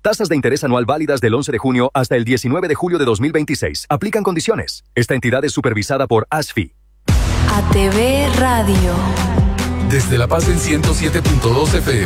Tasas de interés anual válidas del 11 de junio hasta el 19 de julio de 2026. Aplican condiciones. Esta entidad es supervisada por ASFI. ATV Radio. Desde La Paz en 107.2 FM.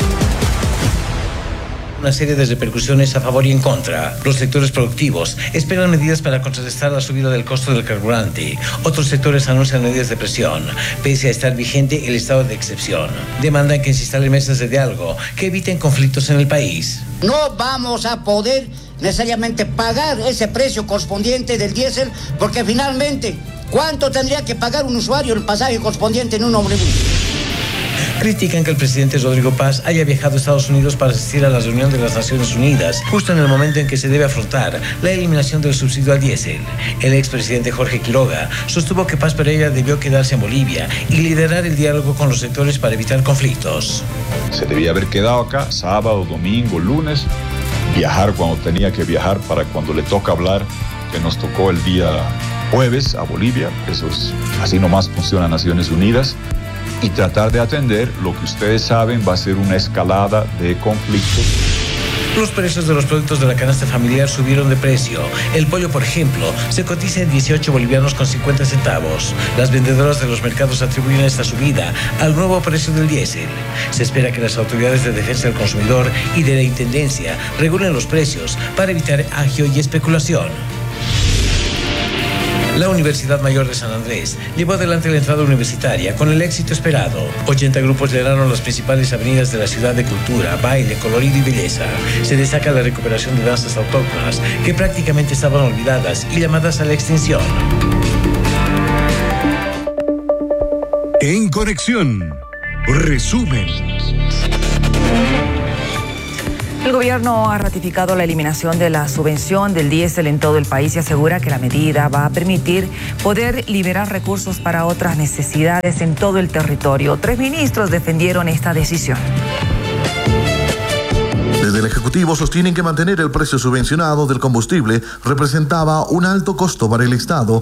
Una serie de repercusiones a favor y en contra. Los sectores productivos esperan medidas para contrarrestar la subida del costo del carburante. Otros sectores anuncian medidas de presión, pese a estar vigente el estado de excepción. Demandan que se instalen mesas de diálogo que eviten conflictos en el país. No vamos a poder necesariamente pagar ese precio correspondiente del diésel, porque finalmente, ¿cuánto tendría que pagar un usuario el pasaje correspondiente en un ómnibus? Critican que el presidente Rodrigo Paz haya viajado a Estados Unidos para asistir a la reunión de las Naciones Unidas, justo en el momento en que se debe afrontar la eliminación del subsidio al diésel. El expresidente Jorge Quiroga sostuvo que Paz Pereira debió quedarse en Bolivia y liderar el diálogo con los sectores para evitar conflictos. Se debía haber quedado acá sábado, domingo, lunes, viajar cuando tenía que viajar para cuando le toca hablar, que nos tocó el día jueves a Bolivia. Eso es, así nomás funciona Naciones Unidas. Y tratar de atender lo que ustedes saben va a ser una escalada de conflictos. Los precios de los productos de la canasta familiar subieron de precio. El pollo, por ejemplo, se cotiza en 18 bolivianos con 50 centavos. Las vendedoras de los mercados atribuyen esta subida al nuevo precio del diésel. Se espera que las autoridades de defensa del consumidor y de la intendencia regulen los precios para evitar agio y especulación. La Universidad Mayor de San Andrés llevó adelante la entrada universitaria con el éxito esperado. 80 grupos llenaron las principales avenidas de la ciudad de cultura, baile, colorido y belleza. Se destaca la recuperación de danzas autóctonas que prácticamente estaban olvidadas y llamadas a la extinción. En Conexión, resumen. El gobierno ha ratificado la eliminación de la subvención del diésel en todo el país y asegura que la medida va a permitir poder liberar recursos para otras necesidades en todo el territorio. 3 ministros defendieron esta decisión. Desde el Ejecutivo sostienen que mantener el precio subvencionado del combustible representaba un alto costo para el Estado.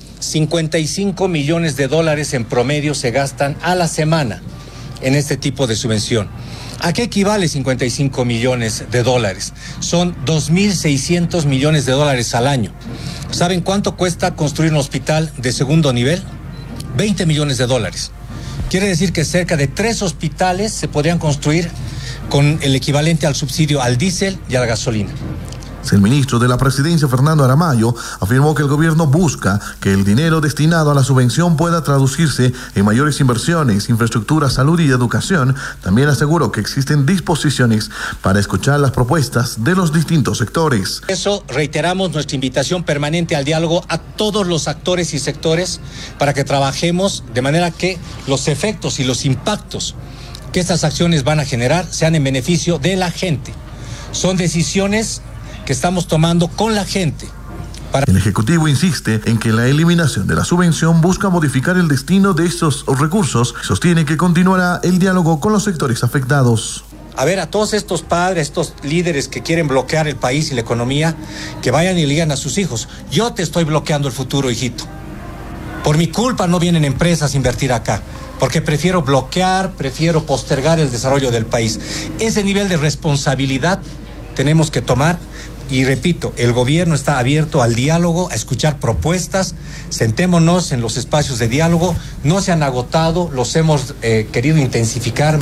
55 millones de dólares en promedio se gastan a la semana en este tipo de subvención. ¿A qué equivale 55 millones de dólares? Son 2.600 millones de dólares al año. ¿Saben cuánto cuesta construir un hospital de segundo nivel? 20 millones de dólares. Quiere decir que cerca de 3 hospitales se podrían construir con el equivalente al subsidio al diésel y a la gasolina. El ministro de la Presidencia, Fernando Aramayo, afirmó que el gobierno busca que el dinero destinado a la subvención pueda traducirse en mayores inversiones, infraestructura, salud y educación. También aseguró que existen disposiciones para escuchar las propuestas de los distintos sectores. Por eso reiteramos nuestra invitación permanente al diálogo a todos los actores y sectores para que trabajemos de manera que los efectos y los impactos que estas acciones van a generar sean en beneficio de la gente. Son decisiones que estamos tomando con la gente. El Ejecutivo insiste en que la eliminación de la subvención busca modificar el destino de estos recursos. Sostiene que continuará el diálogo con los sectores afectados. A ver, a todos estos padres, estos líderes que quieren bloquear el país y la economía, que vayan y le digan a sus hijos: yo te estoy bloqueando el futuro, hijito. Por mi culpa no vienen empresas a invertir acá, porque prefiero bloquear, prefiero postergar el desarrollo del país. Ese nivel de responsabilidad tenemos que tomar. Y repito, el gobierno está abierto al diálogo, a escuchar propuestas. Sentémonos en los espacios de diálogo. No se han agotado, los hemos querido intensificar.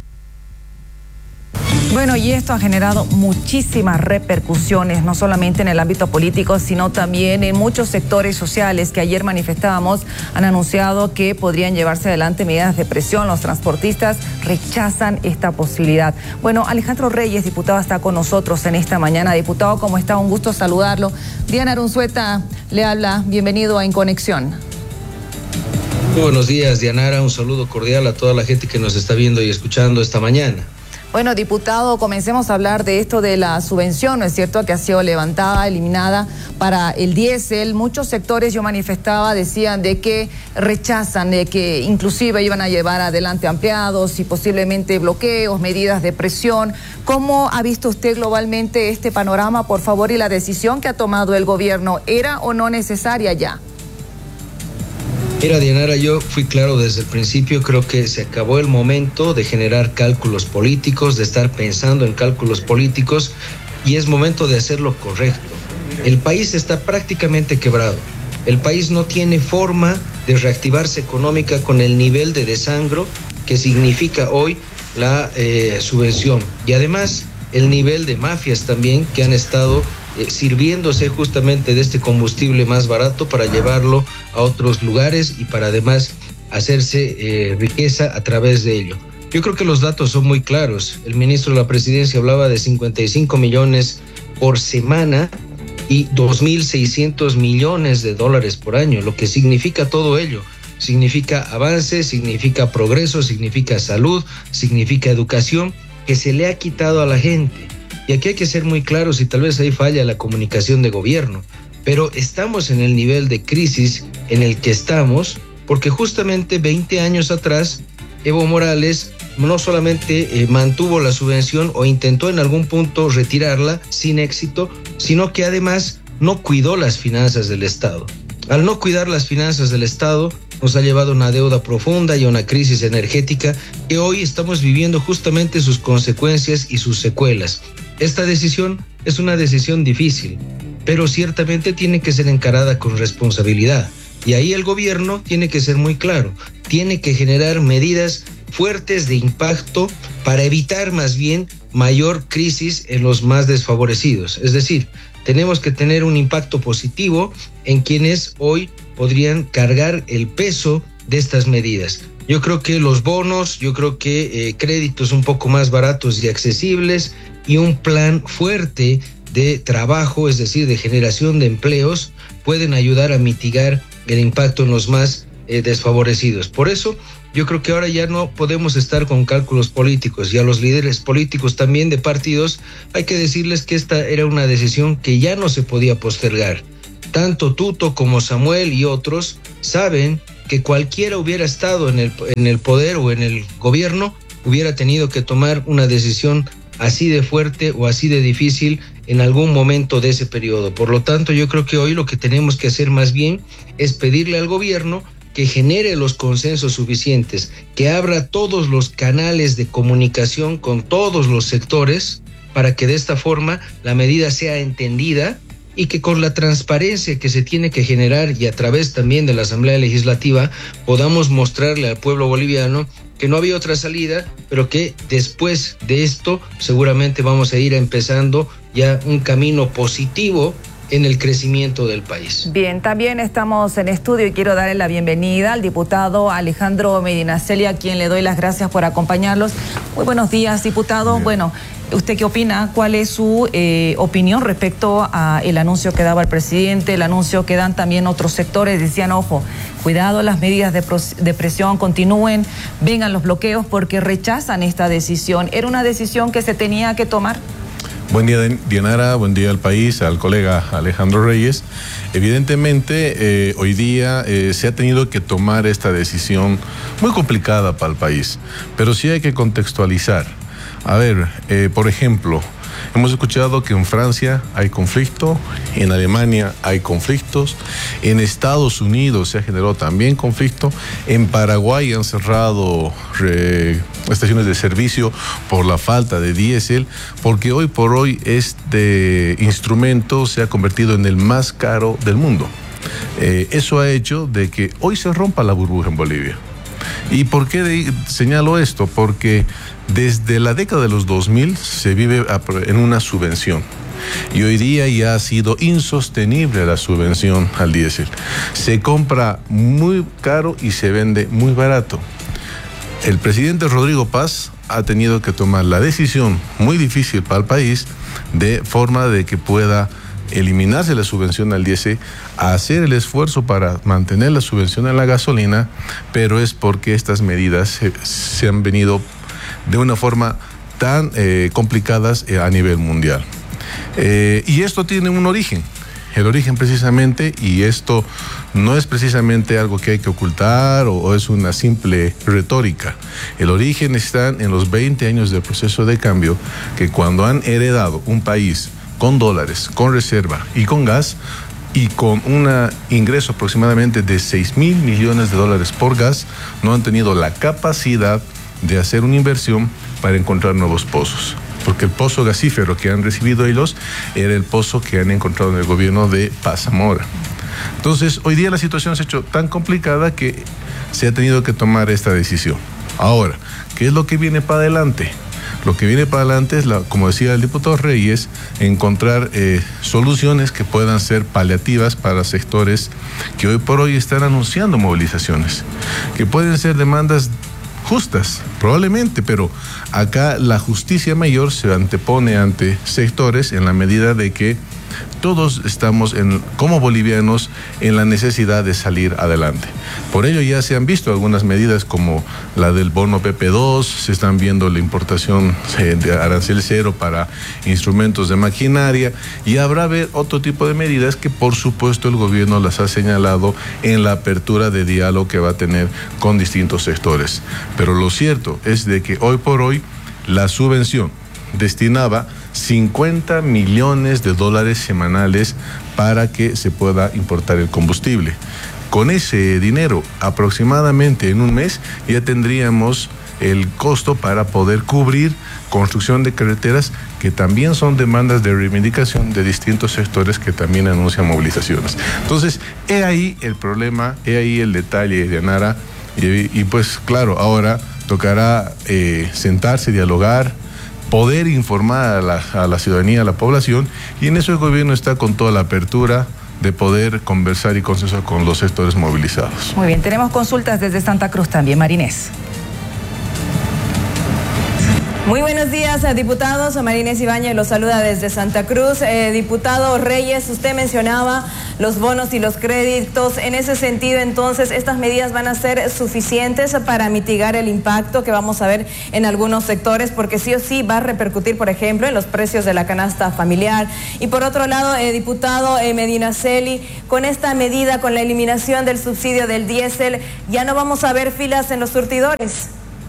Bueno, y esto ha generado muchísimas repercusiones, no solamente en el ámbito político, sino también en muchos sectores sociales que ayer manifestábamos. Han anunciado que podrían llevarse adelante medidas de presión. Los transportistas rechazan esta posibilidad. Bueno, Alejandro Reyes, diputado, está con nosotros en esta mañana. Diputado, ¿cómo está? Un gusto saludarlo. Diana Arunzueta le habla. Bienvenido a En Conexión. Muy buenos días, Dianara. Un saludo cordial a toda la gente que nos está viendo y escuchando esta mañana. Bueno, diputado, comencemos a hablar de esto de la subvención, ¿no es cierto?, que ha sido levantada, eliminada para el diésel. Muchos sectores, yo manifestaba, decían de que rechazan, de que inclusive iban a llevar adelante ampliados y posiblemente bloqueos, medidas de presión. ¿Cómo ha visto usted globalmente este panorama, por favor, y la decisión que ha tomado el gobierno? ¿Era o no necesaria ya? Mira, Dianara, yo fui claro desde el principio. Creo que se acabó el momento de generar cálculos políticos, de estar pensando en cálculos políticos. y es momento de hacer lo correcto. El país está prácticamente quebrado. El país no tiene forma de reactivarse económica con el nivel de desangro que significa hoy la subvención. Y además el nivel de mafias también que han estado sirviéndose justamente de este combustible más barato para llevarlo a otros lugares y para además hacerse riqueza a través de ello. Yo creo que los datos son muy claros. El ministro de la Presidencia hablaba de 55 millones por semana y 2.600 millones de dólares por año, lo que significa todo ello. Significa avance, significa progreso, significa salud, significa educación, que se le ha quitado a la gente. Y aquí hay que ser muy claros y tal vez ahí falla la comunicación de gobierno, pero estamos en el nivel de crisis en el que estamos porque justamente 20 años atrás Evo Morales no solamente mantuvo la subvención o intentó en algún punto retirarla sin éxito, sino que además no cuidó las finanzas del Estado. Al no cuidar las finanzas del Estado, nos ha llevado a una deuda profunda y a una crisis energética que hoy estamos viviendo justamente sus consecuencias y sus secuelas. Esta decisión es una decisión difícil, pero ciertamente tiene que ser encarada con responsabilidad. Y ahí el gobierno tiene que ser muy claro, tiene que generar medidas fuertes de impacto para evitar más bien mayor crisis en los más desfavorecidos. Es decir, tenemos que tener un impacto positivo en quienes hoy podrían cargar el peso de estas medidas. Yo creo que los bonos, yo creo que créditos un poco más baratos y accesibles y un plan fuerte de trabajo, es decir, de generación de empleos, pueden ayudar a mitigar el impacto en los más desfavorecidos. Por eso, yo creo que ahora ya no podemos estar con cálculos políticos y a los líderes políticos también de partidos hay que decirles que esta era una decisión que ya no se podía postergar. Tanto Tuto como Samuel y otros saben que cualquiera hubiera estado en el poder o en el gobierno hubiera tenido que tomar una decisión así de fuerte o así de difícil en algún momento de ese periodo. Por lo tanto, yo creo que hoy lo que tenemos que hacer más bien es pedirle al gobierno que genere los consensos suficientes, que abra todos los canales de comunicación con todos los sectores para que de esta forma la medida sea entendida y que con la transparencia que se tiene que generar y a través también de la Asamblea Legislativa podamos mostrarle al pueblo boliviano que no había otra salida, pero que después de esto seguramente vamos a ir empezando ya un camino positivo en el crecimiento del país. Bien, también estamos en estudio y quiero darle la bienvenida al diputado Alejandro Medinaceli, a quien le doy las gracias por acompañarlos. Muy buenos días, diputado. Bien. Bueno, ¿usted qué opina? ¿Cuál es su opinión respecto al anuncio que daba el presidente, el anuncio que dan también otros sectores? Decían, ojo, cuidado, las medidas de presión continúen, vengan los bloqueos porque rechazan esta decisión. ¿Era una decisión que se tenía que tomar? Buen día, Dianara, buen día al país, al colega Alejandro Reyes. Evidentemente, hoy día se ha tenido que tomar esta decisión muy complicada para el país, pero sí hay que contextualizar. A ver, por ejemplo, hemos escuchado que en Francia hay conflicto, en Alemania hay conflictos, en Estados Unidos se ha generado también conflicto, en Paraguay han cerrado estaciones de servicio por la falta de diésel, porque hoy por hoy este instrumento se ha convertido en el más caro del mundo. Eso ha hecho de que hoy se rompa la burbuja en Bolivia. ¿Y por qué señalo esto? Porque desde la década de los 2000 se vive en una subvención y hoy día ya ha sido insostenible la subvención al diésel. Se compra muy caro y se vende muy barato. El presidente Rodrigo Paz ha tenido que tomar la decisión muy difícil para el país de forma de que pueda eliminarse la subvención al diésel, hacer el esfuerzo para mantener la subvención a la gasolina, pero es porque estas medidas se han venido de una forma tan complicadas a nivel mundial. Y esto tiene un origen. El origen precisamente, y esto no es precisamente algo que hay que ocultar o es una simple retórica. El origen está en los 20 años del proceso de cambio, que cuando han heredado un país con dólares, con reserva y con gas, y con un ingreso aproximadamente de 6.000 millones de dólares por gas, no han tenido la capacidad de hacer una inversión para encontrar nuevos pozos. porque el pozo gasífero que han recibido ellos era el pozo que han encontrado en el gobierno de Paz Zamora. Entonces, hoy día la situación se ha hecho tan complicada que se ha tenido que tomar esta decisión. Ahora, ¿qué es lo que viene para adelante? Lo que viene para adelante es, como decía el diputado Reyes, encontrar soluciones que puedan ser paliativas para sectores que hoy por hoy están anunciando movilizaciones, que pueden ser demandas justas, probablemente, pero acá la justicia mayor se antepone ante sectores en la medida de que todos estamos como bolivianos en la necesidad de salir adelante. Por ello ya se han visto algunas medidas como la del bono PP2, se están viendo la importación de arancel cero para instrumentos de maquinaria, y habrá otro tipo de medidas que por supuesto el gobierno las ha señalado en la apertura de diálogo que va a tener con distintos sectores. Pero lo cierto es de que hoy por hoy la subvención destinaba $50 millones semanales para que se pueda importar el combustible. Con ese dinero, aproximadamente en un mes, ya tendríamos el costo para poder cubrir construcción de carreteras, que también son demandas de reivindicación de distintos sectores que también anuncian movilizaciones. Entonces, he ahí el problema, he ahí el detalle, Dianara, y pues claro, ahora tocará sentarse, dialogar, poder informar a la ciudadanía, a la población, y en eso el gobierno está con toda la apertura de poder conversar y consensuar con los sectores movilizados. Muy bien, tenemos consultas desde Santa Cruz también, Marinés. Muy buenos días, diputados. Marinés Ibáñez los saluda desde Santa Cruz. Diputado Reyes, usted mencionaba los bonos y los créditos. En ese sentido, entonces, ¿estas medidas van a ser suficientes para mitigar el impacto que vamos a ver en algunos sectores? Porque sí o sí va a repercutir, por ejemplo, en los precios de la canasta familiar. Y por otro lado, diputado Medinaceli, con esta medida, con la eliminación del subsidio del diésel, ¿ya no vamos a ver filas en los surtidores?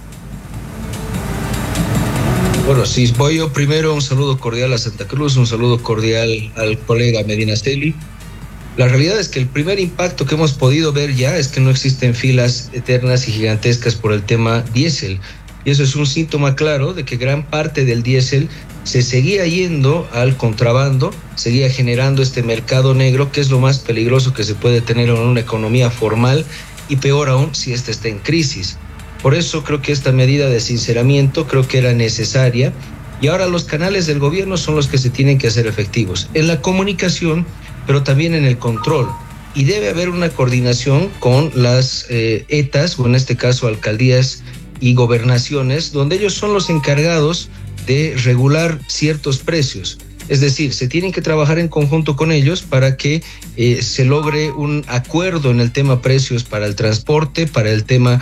Bueno, sí, voy yo primero, un saludo cordial a Santa Cruz, un saludo cordial al colega Medinaceli. La realidad es que el primer impacto que hemos podido ver ya es que no existen filas eternas y gigantescas por el tema diésel. Y eso es un síntoma claro de que gran parte del diésel se seguía yendo al contrabando, seguía generando este mercado negro, que es lo más peligroso que se puede tener en una economía formal, y peor aún si esta está en crisis. Por eso creo que esta medida de sinceramiento creo que era necesaria, y ahora los canales del gobierno son los que se tienen que hacer efectivos en la comunicación, pero también en el control. Y debe haber una coordinación con las ETAs, o en este caso alcaldías y gobernaciones, donde ellos son los encargados de regular ciertos precios. Es decir, se tienen que trabajar en conjunto con ellos para que se logre un acuerdo en el tema precios para el transporte, para el tema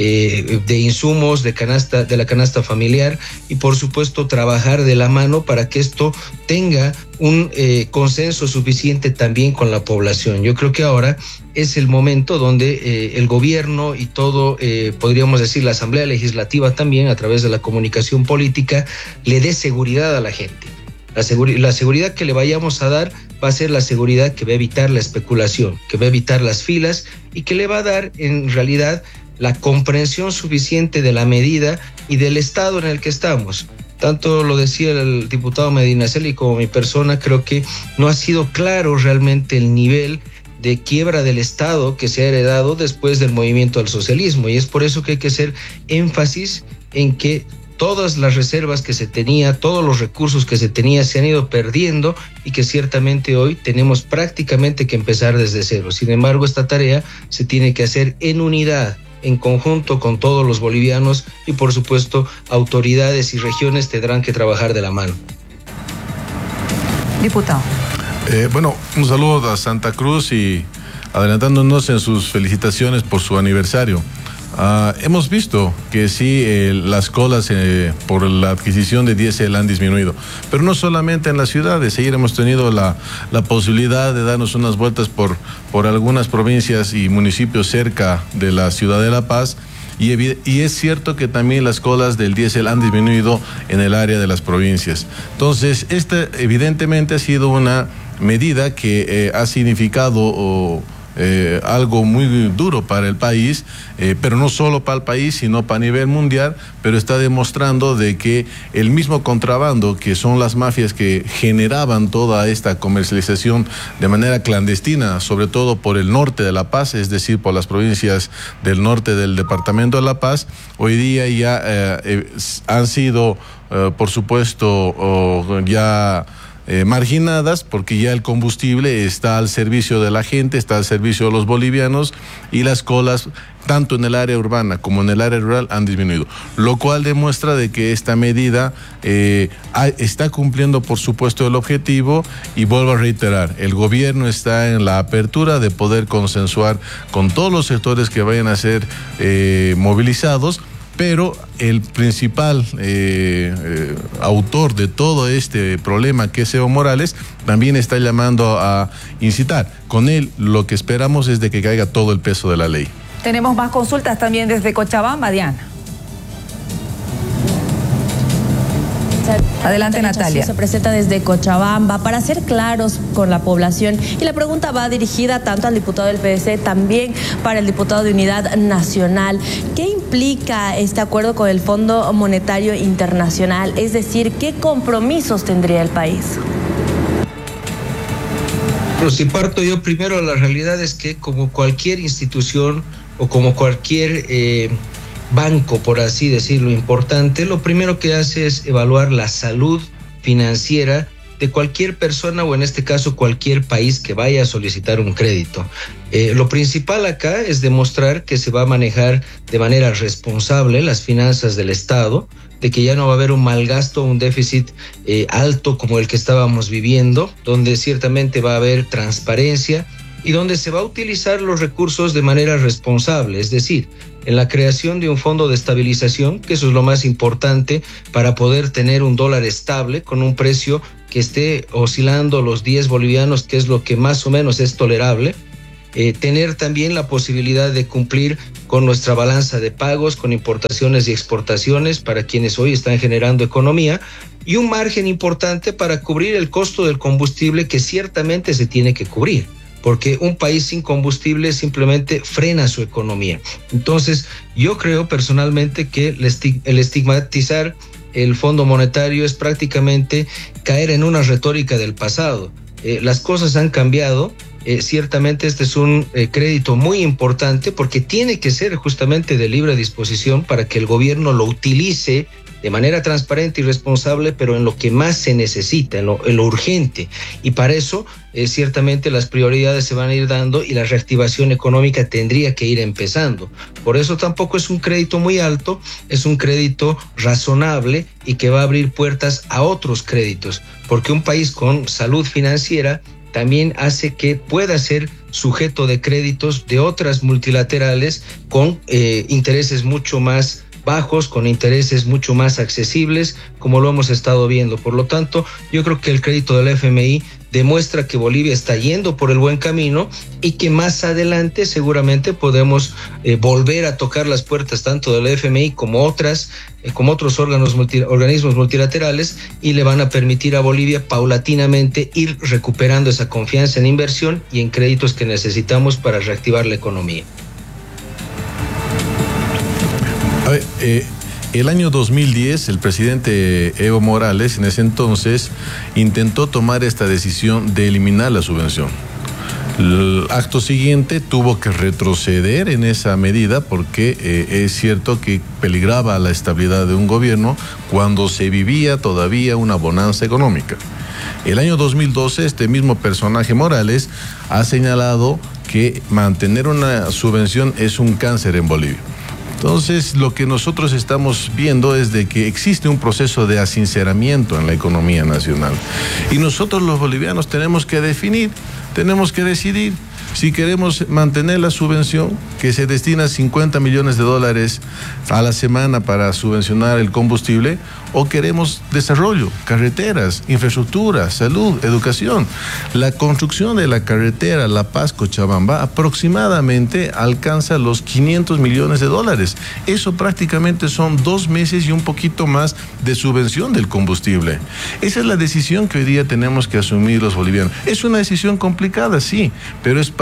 de insumos de la canasta familiar, y por supuesto trabajar de la mano para que esto tenga un consenso suficiente también con la población. Yo creo que ahora es el momento donde el gobierno y todo, podríamos decir la Asamblea Legislativa también, a través de la comunicación política, le dé seguridad a la gente. La seguridad que le vayamos a dar va a ser la seguridad que va a evitar la especulación, que va a evitar las filas, y que le va a dar en realidad la comprensión suficiente de la medida y del estado en el que estamos. Tanto lo decía el diputado Medinaceli como mi persona, creo que no ha sido claro realmente el nivel de quiebra del Estado que se ha heredado después del movimiento al socialismo, y es por eso que hay que hacer énfasis en que todas las reservas que se tenía, todos los recursos que se tenía se han ido perdiendo, y que ciertamente hoy tenemos prácticamente que empezar desde cero. Sin embargo, esta tarea se tiene que hacer en unidad, en conjunto con todos los bolivianos, y por supuesto autoridades y regiones tendrán que trabajar de la mano. Diputado. Bueno, un saludo a Santa Cruz y adelantándonos en sus felicitaciones por su aniversario. Hemos visto que sí, las colas por la adquisición de diésel han disminuido, pero no solamente en las ciudades. Ayer hemos tenido la posibilidad de darnos unas vueltas por algunas provincias y municipios cerca de la ciudad de La Paz, y es cierto que también las colas del diésel han disminuido en el área de las provincias. Entonces, esta evidentemente ha sido una medida que ha significado algo muy duro para el país, pero no solo para el país, sino para nivel mundial, pero está demostrando de que el mismo contrabando, que son las mafias que generaban toda esta comercialización de manera clandestina, sobre todo por el norte de La Paz, es decir, por las provincias del norte del departamento de La Paz, hoy día ya han sido, por supuesto, ya marginadas, porque ya el combustible está al servicio de la gente, está al servicio de los bolivianos, y las colas tanto en el área urbana como en el área rural han disminuido, lo cual demuestra de que esta medida está cumpliendo, por supuesto, el objetivo. Y vuelvo a reiterar, el gobierno está en la apertura de poder consensuar con todos los sectores que vayan a ser movilizados, pero el principal autor de todo este problema, que es Evo Morales, también está llamando a incitar. Con él lo que esperamos es de que caiga todo el peso de la ley. Tenemos más consultas también desde Cochabamba, Diana. Adelante, Natalia. Se presenta desde Cochabamba para ser claros con la población, y la pregunta va dirigida tanto al diputado del PDC, también para el diputado de Unidad Nacional. ¿Qué implica este acuerdo con el Fondo Monetario Internacional? Es decir, ¿qué compromisos tendría el país? Pero si parto yo primero, la realidad es que como cualquier institución o como cualquier banco, por así decirlo, importante, lo primero que hace es evaluar la salud financiera de cualquier persona, o en este caso cualquier país que vaya a solicitar un crédito. Lo principal acá es demostrar que se va a manejar de manera responsable las finanzas del Estado, de que ya no va a haber un mal gasto, un déficit alto como el que estábamos viviendo, donde ciertamente va a haber transparencia y donde se va a utilizar los recursos de manera responsable, es decir, en la creación de un fondo de estabilización, que eso es lo más importante para poder tener un dólar estable con un precio que esté oscilando los 10 bolivianos, que es lo que más o menos es tolerable. Tener también la posibilidad de cumplir con nuestra balanza de pagos, con importaciones y exportaciones para quienes hoy están generando economía, y un margen importante para cubrir el costo del combustible, que ciertamente se tiene que cubrir, porque un país sin combustible simplemente frena su economía. Entonces, yo creo personalmente que el estigmatizar el Fondo Monetario es prácticamente caer en una retórica del pasado. Las cosas han cambiado. Ciertamente este es un crédito muy importante, porque tiene que ser justamente de libre disposición para que el gobierno lo utilice de manera transparente y responsable, pero en lo que más se necesita, en lo urgente. Y para eso, ciertamente las prioridades se van a ir dando y la reactivación económica tendría que ir empezando. Por eso tampoco es un crédito muy alto, es un crédito razonable y que va a abrir puertas a otros créditos, porque un país con salud financiera también hace que pueda ser sujeto de créditos de otras multilaterales con intereses mucho más bajos, con intereses mucho más accesibles, como lo hemos estado viendo. Por lo tanto, yo creo que el crédito del FMI demuestra que Bolivia está yendo por el buen camino y que más adelante seguramente podemos volver a tocar las puertas tanto del FMI como otros organismos multilaterales, y le van a permitir a Bolivia paulatinamente ir recuperando esa confianza en inversión y en créditos que necesitamos para reactivar la economía. A ver, el año 2010, el presidente Evo Morales, en ese entonces, intentó tomar esta decisión de eliminar la subvención. El acto siguiente tuvo que retroceder en esa medida, porque es cierto que peligraba la estabilidad de un gobierno cuando se vivía todavía una bonanza económica. El año 2012, este mismo personaje Morales ha señalado que mantener una subvención es un cáncer en Bolivia. Entonces, lo que nosotros estamos viendo es de que existe un proceso de asinceramiento en la economía nacional. Y nosotros los bolivianos tenemos que definir, tenemos que decidir si queremos mantener la subvención, que se destina $50 millones a la semana para subvencionar el combustible, o queremos desarrollo, carreteras, infraestructura, salud, educación. La construcción de la carretera La Paz-Cochabamba aproximadamente alcanza los $500 millones. Eso prácticamente son 2 meses y un poquito más de subvención del combustible. Esa es la decisión que hoy día tenemos que asumir los bolivianos. Es una decisión complicada, sí, pero es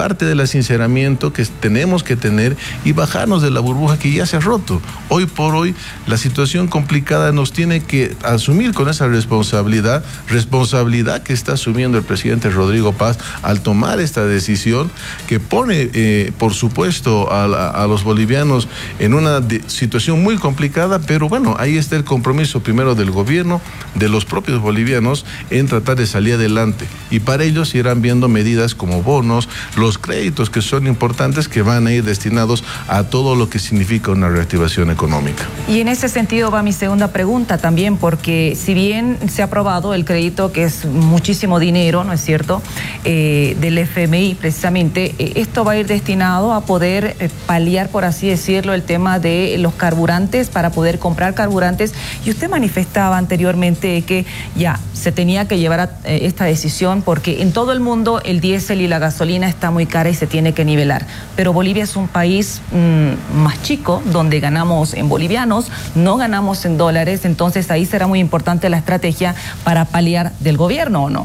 parte del sinceramiento que tenemos que tener y bajarnos de la burbuja que ya se ha roto. Hoy por hoy la situación complicada nos tiene que asumir con esa responsabilidad que está asumiendo el presidente Rodrigo Paz al tomar esta decisión que pone, por supuesto, a los bolivianos en una situación muy complicada, pero bueno, ahí está el compromiso primero del gobierno, de los propios bolivianos, en tratar de salir adelante. Y para ello se irán viendo medidas como bonos, los créditos que son importantes, que van a ir destinados a todo lo que significa una reactivación económica. Y en ese sentido va mi segunda pregunta también, porque si bien se ha aprobado el crédito, que es muchísimo dinero, ¿no es cierto?, del FMI precisamente, esto va a ir destinado a poder paliar, por así decirlo, el tema de los carburantes, para poder comprar carburantes. Y usted manifestaba anteriormente que ya se tenía que llevar a esta decisión porque en todo el mundo el diésel y la gasolina está muy cara y se tiene que nivelar. Pero Bolivia es un país más chico, donde ganamos en bolivianos, no ganamos en dólares, entonces ahí será muy importante la estrategia para paliar del gobierno, ¿o no?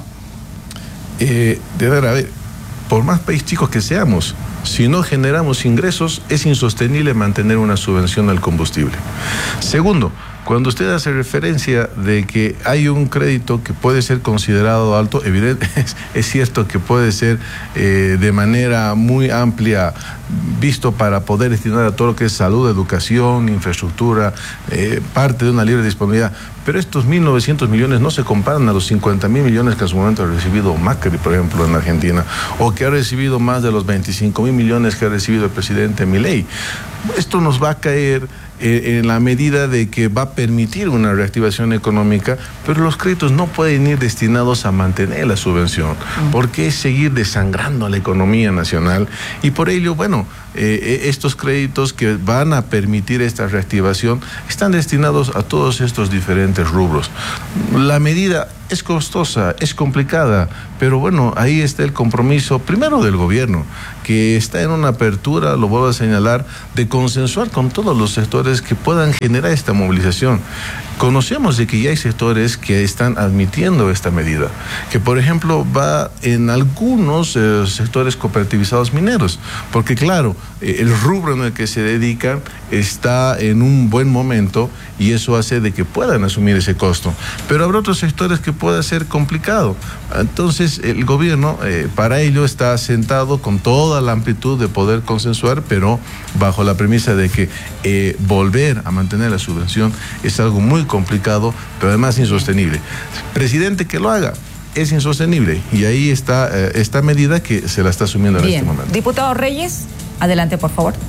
De verdad, a ver, por más país chicos que seamos, si no generamos ingresos, es insostenible mantener una subvención al combustible. Segundo, cuando usted hace referencia de que hay un crédito que puede ser considerado alto, evidente, es cierto que puede ser de manera muy amplia visto para poder destinar a todo lo que es salud, educación, infraestructura, parte de una libre disponibilidad. Pero estos 1.900 millones no se comparan a los 50.000 millones que en su momento ha recibido Macri, por ejemplo, en Argentina, o que ha recibido más de los 25.000 millones que ha recibido el presidente Milei. Esto nos va a caer en la medida de que va a permitir una reactivación económica, pero los créditos no pueden ir destinados a mantener la subvención, porque es seguir desangrando la economía nacional, y por ello, bueno, estos créditos que van a permitir esta reactivación están destinados a todos estos diferentes rubros. La medida es costosa, es complicada, pero bueno, ahí está el compromiso primero del gobierno, que está en una apertura, lo vuelvo a señalar, de consensuar con todos los sectores que puedan generar esta movilización. Conocemos de que ya hay sectores que están admitiendo esta medida, que por ejemplo va en algunos sectores cooperativizados mineros, porque claro, el rubro en el que se dedican está en un buen momento y eso hace de que puedan asumir ese costo, pero habrá otros sectores que pueda ser complicado. Entonces el gobierno para ello está sentado con toda la amplitud de poder consensuar, pero bajo la premisa de que volver a mantener la subvención es algo muy complicado, pero además insostenible. Presidente que lo haga, es insostenible, y ahí está esta medida que se la está asumiendo en este momento. Diputado Reyes, adelante por favor.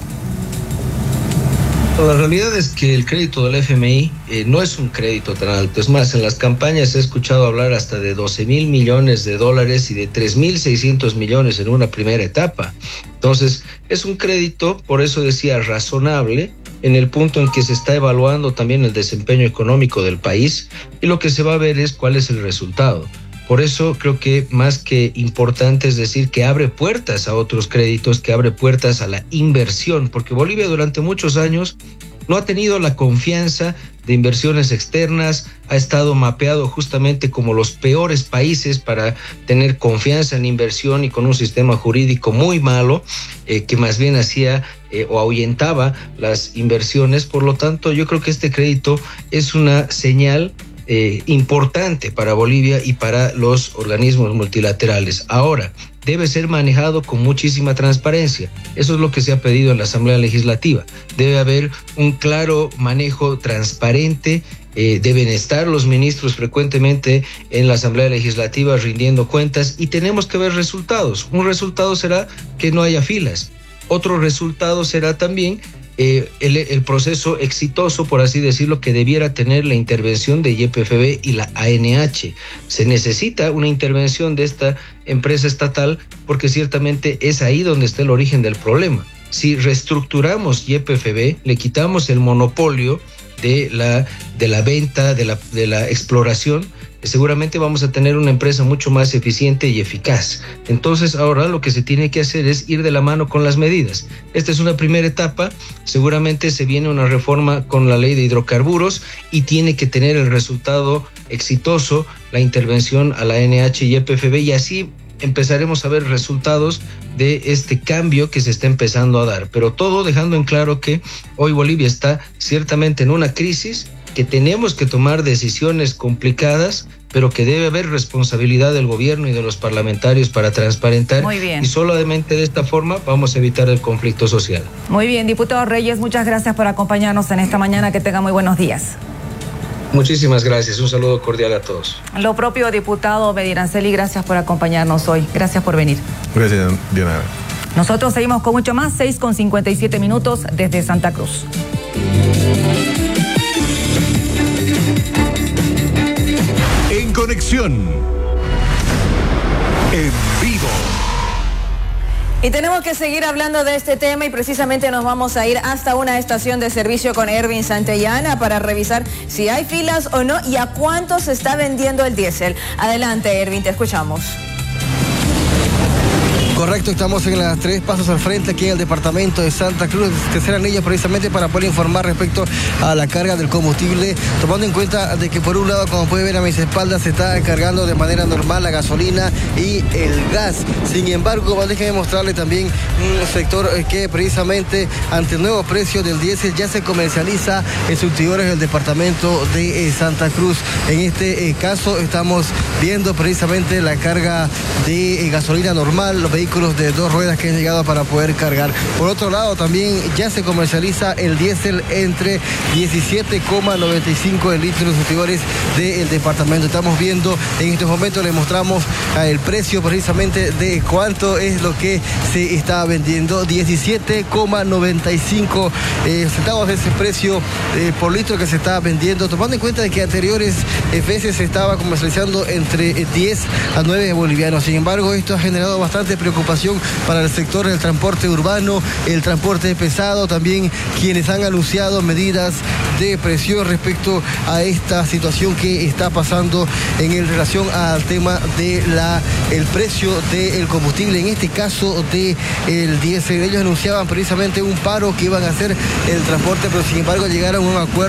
La realidad es que el crédito del FMI no es un crédito tan alto. Es más, en las campañas he escuchado hablar hasta de 12.000 millones de dólares y de 3.600 millones en una primera etapa. Entonces, es un crédito, por eso decía, razonable, en el punto en que se está evaluando también el desempeño económico del país, y lo que se va a ver es cuál es el resultado. Por eso creo que más que importante es decir que abre puertas a otros créditos, que abre puertas a la inversión, porque Bolivia durante muchos años no ha tenido la confianza de inversiones externas, ha estado mapeado justamente como los peores países para tener confianza en inversión, y con un sistema jurídico muy malo que más bien hacía o ahuyentaba las inversiones. Por lo tanto, yo creo que este crédito es una señal importante para Bolivia y para los organismos multilaterales. Ahora, debe ser manejado con muchísima transparencia. Eso es lo que se ha pedido en la Asamblea Legislativa. Debe haber un claro manejo transparente. Deben estar los ministros frecuentemente en la Asamblea Legislativa rindiendo cuentas, y tenemos que ver resultados. Un resultado será que no haya filas. Otro resultado será también el proceso exitoso, por así decirlo, que debiera tener la intervención de YPFB y la ANH. Se necesita una intervención de esta empresa estatal, porque ciertamente es ahí donde está el origen del problema. Si reestructuramos YPFB, le quitamos el monopolio de la venta, de la exploración, seguramente vamos a tener una empresa mucho más eficiente y eficaz. Entonces ahora lo que se tiene que hacer es ir de la mano con las medidas. Esta es una primera etapa, seguramente se viene una reforma con la ley de hidrocarburos y tiene que tener el resultado exitoso la intervención a la ANH y YPFB, y así empezaremos a ver resultados de este cambio que se está empezando a dar. Pero todo dejando en claro que hoy Bolivia está ciertamente en una crisis, que tenemos que tomar decisiones complicadas, pero que debe haber responsabilidad del gobierno y de los parlamentarios para transparentar. Muy bien. Y solamente de esta forma vamos a evitar el conflicto social. Muy bien, diputado Reyes, muchas gracias por acompañarnos en esta mañana. Que tenga muy buenos días. Muchísimas gracias, un saludo cordial a todos. Lo propio, diputado Mediranceli, gracias por acompañarnos hoy. Gracias por venir. Gracias, Diana. Nosotros seguimos con mucho más, 6:57 desde Santa Cruz. En conexión, en vivo. Y tenemos que seguir hablando de este tema y precisamente nos vamos a ir hasta una estación de servicio con Erwin Santellana para revisar si hay filas o no y a cuánto se está vendiendo el diésel. Adelante, Erwin, te escuchamos. Correcto, estamos en las 3 pasos al frente aquí en el departamento de Santa Cruz, tercera anilla, precisamente para poder informar respecto a la carga del combustible, tomando en cuenta de que por un lado, como puede ver a mis espaldas, se está cargando de manera normal la gasolina y el gas. Sin embargo, déjenme mostrarle también un sector que precisamente ante el nuevo precio del diésel ya se comercializa en surtidores del departamento de Santa Cruz. En este caso estamos viendo precisamente la carga de gasolina normal, los vehículos de 2 ruedas que han llegado para poder cargar. Por otro lado, también ya se comercializa el diésel entre 17,95 el litro en los surtidores del departamento. Estamos viendo en estos momentos, le mostramos el precio precisamente de cuánto es lo que se está vendiendo. 17,95 centavos ese precio por litro que se está vendiendo, tomando en cuenta de que anteriores veces se estaba comercializando entre 10 a 9 bolivianos. Sin embargo, esto ha generado bastante preocupación para el sector del transporte urbano, el transporte pesado, también quienes han anunciado medidas de presión respecto a esta situación que está pasando en relación al tema de el precio del combustible, en este caso del diésel. Ellos anunciaban precisamente un paro que iban a hacer el transporte, pero sin embargo llegaron a un acuerdo